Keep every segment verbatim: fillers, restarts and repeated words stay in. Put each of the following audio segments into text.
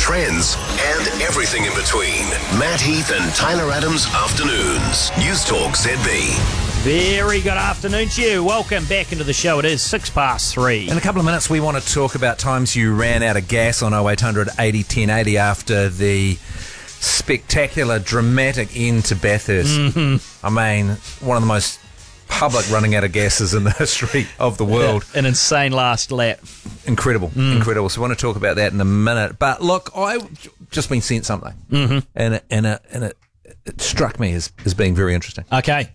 trends, and everything in between. Matt Heath and Tyler Adams Afternoons. News Talk Z B. Very good afternoon to you. Welcome back into the show. It is six past three. In a couple of minutes, we want to talk about times you ran out of gas on oh eight hundred eighty ten eighty after the spectacular, dramatic end to Bathurst. Mm-hmm. I mean, one of the most public running out of gases in the history of the world. Yeah, an insane last lap. Incredible, mm. incredible. So we want to talk about that in a minute. But look, I've just been sent something, mm-hmm. and it, and it, and it, it struck me as, as being very interesting. Okay.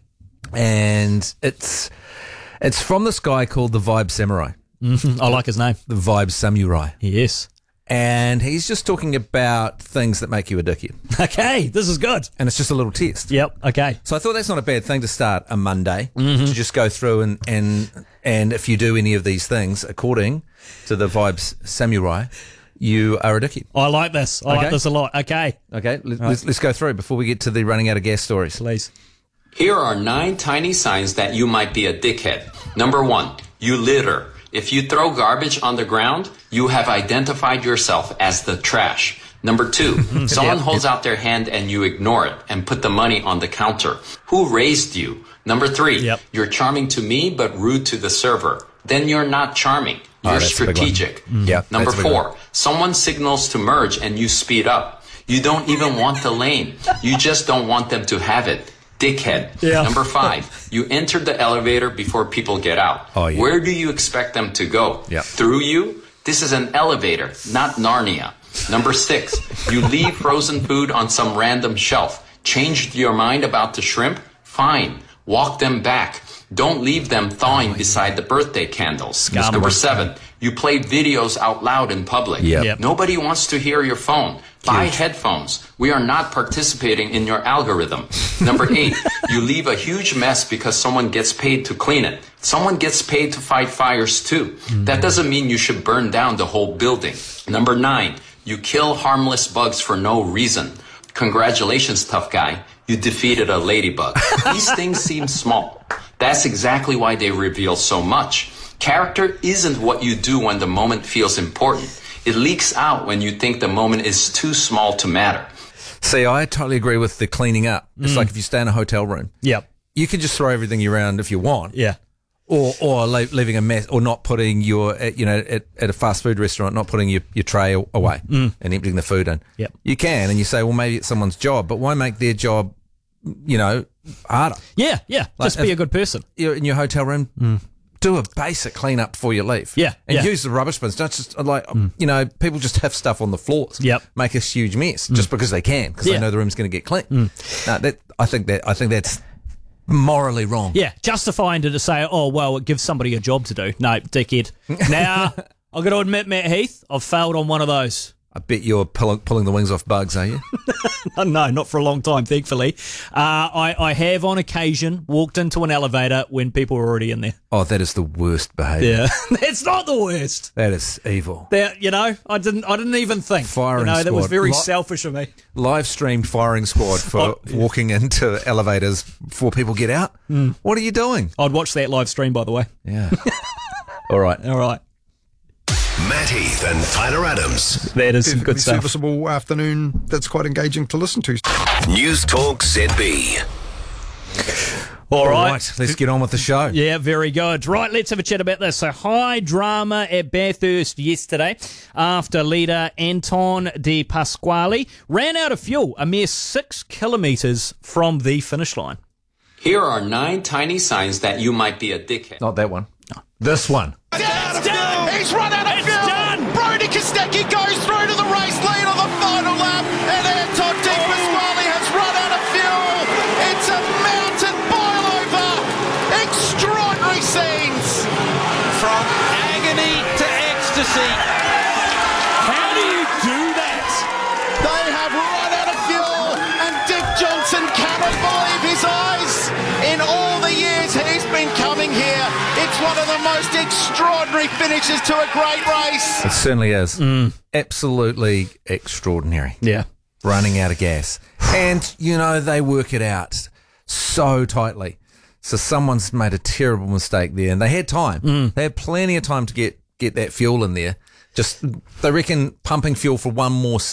And it's it's from this guy called the Vibe Samurai. Mm-hmm. I like his name. The Vibe Samurai. Yes. And he's just talking about things that make you a dickhead. Okay, this is good. And it's just a little test. Yep, okay. So I thought that's not a bad thing to start a Monday, mm-hmm. to just go through and, and, and if you do any of these things, according to the Vibes Samurai, you are a dickhead. I like this. I okay. like this a lot. Okay. Okay, let's, right. let's, let's go through before we get to the running out of gas stories. Please. Here are nine tiny signs that you might be a dickhead. Number one, you litter. If you throw garbage on the ground, you have identified yourself as the trash. Number two, someone holds out their hand and you ignore it and put the money on the counter. Who raised you? Number three, yep. you're charming to me but rude to the server. Then you're not charming. You're oh, strategic. Mm. Yep, Number four, someone signals to merge and you speed up. You don't even want the lane. You just don't want them to have it. Dickhead. Yeah. Number five, you enter the elevator before people get out. Oh, yeah. Where do you expect them to go? Yep. Through you? This is an elevator, not Narnia. Number six, you leave frozen food on some random shelf. Changed your mind about the shrimp? Fine. Walk them back. Don't leave them thawing oh, beside yeah. the birthday candles. Scum. Number seven, you play videos out loud in public. Yep. Yep. Nobody wants to hear your phone. Buy headphones. We are not participating in your algorithm. Number eight, you leave a huge mess because someone gets paid to clean it. Someone gets paid to fight fires too. Mm-hmm. That doesn't mean you should burn down the whole building. Number nine, you kill harmless bugs for no reason. Congratulations, tough guy. You defeated a ladybug. These things seem small. That's exactly why they reveal so much. Character isn't what you do when the moment feels important. It leaks out when you think the moment is too small to matter. See, I totally agree with the cleaning up. It's mm. like if you stay in a hotel room. Yep. You can just throw everything around if you want. Yeah. Or or leaving a mess, or not putting your, you know, at, at a fast food restaurant, not putting your, your tray away mm. and emptying the food in. Yep. You can, and you say, well, maybe it's someone's job, but why make their job, you know, harder? Yeah, yeah. Like just be a good person. You're in your hotel room. Mm. Do a basic clean-up before you leave. Yeah. And yeah. use the rubbish bins. Don't just, like, mm. you know, people just have stuff on the floors. Yep. Make a huge mess mm. just because they can, because yeah. they know the room's going to get clean. Mm. No, that, I think that, I think that's morally wrong. Yeah. Justifying to say, oh, well, it gives somebody a job to do. No, dickhead. Now, I've got to admit, Matt Heath, I've failed on one of those. I bet you're pull- pulling the wings off bugs, are you? No, not for a long time, thankfully. Uh, I, I have on occasion walked into an elevator when people were already in there. Oh, that is the worst behaviour. Yeah, that's not the worst. That is evil. That, you know, I didn't, I didn't even think. Firing you know, squad. That was very Li- selfish of me. Live streamed firing squad for oh, yeah. walking into elevators before people get out. Mm. What are you doing? I'd watch that live stream, by the way. Yeah. All right. All right. Matt Heath and Tyler Adams. That is some good stuff. Serviceable afternoon that's quite engaging to listen to. News Talk Z B. All right. All right, let's get on with the show. Yeah, very good. Right, let's have a chat about this. So, high drama at Bathurst yesterday after leader Anton De Pasquale ran out of fuel a mere six kilometres from the finish line. Here are nine tiny signs that you might be a dickhead. Not that one. No. This one. It's done! He's run out of fuel! It's done! Brody Kostecki goes through to the race lead on the final lap, and Anton De Pasquale has run out of fuel! It's a mountain boil-over! Extraordinary scenes! From agony to ecstasy. How do you do that? They have run out of fuel, and Dick Johnson cannot believe his eyes! In all the years he's been coming here, it's one of the most extraordinary finishes to a great race. It certainly is. Mm. Absolutely extraordinary. Yeah. Running out of gas. And, you know, they work it out so tightly. So someone's made a terrible mistake there, and they had time. Mm. They had plenty of time to get, get that fuel in there. Just, they reckon pumping fuel for one more